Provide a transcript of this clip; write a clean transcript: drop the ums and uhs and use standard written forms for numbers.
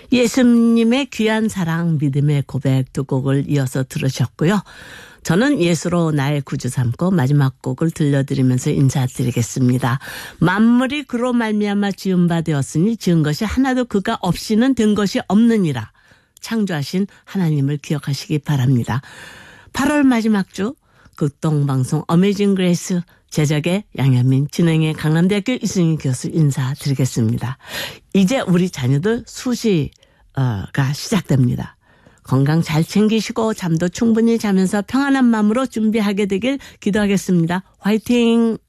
예수님의 귀한 사랑, 믿음의 고백 두 곡을 이어서 들으셨고요. 저는 예수로 나의 구주 삼고 마지막 곡을 들려드리면서 인사드리겠습니다. 만물이 그로 말미암아 지은 바 되었으니 지은 것이 하나도 그가 없이는 된 것이 없느니라. 창조하신 하나님을 기억하시기 바랍니다. 8월 마지막 주 극동방송 어메이징 그레이스 제작의 양현민, 진행의 강남대학교 이승희 교수 인사드리겠습니다. 이제 우리 자녀들 수시가 시작됩니다. 건강 잘 챙기시고 잠도 충분히 자면서 평안한 마음으로 준비하게 되길 기도하겠습니다. 화이팅!